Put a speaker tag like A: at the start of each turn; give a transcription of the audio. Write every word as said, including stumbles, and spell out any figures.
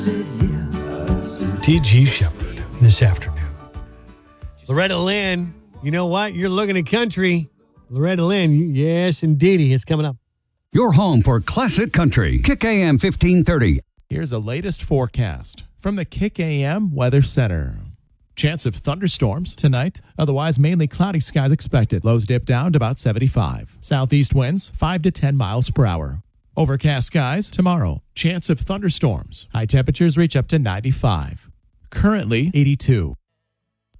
A: T G Shepherd this afternoon. Loretta Lynn, you know what? You're looking at country. Loretta Lynn, yes, indeedy. It's coming up.
B: Your home for classic country. Kick A M fifteen thirty.
C: Here's the latest forecast from the Kick A M Weather Center. Chance of thunderstorms tonight. Otherwise, mainly cloudy skies expected. Lows dip down to about seventy-five. Southeast winds five to ten miles per hour. Overcast skies tomorrow. Chance of thunderstorms. High temperatures reach up to ninety-five. Currently eighty-two.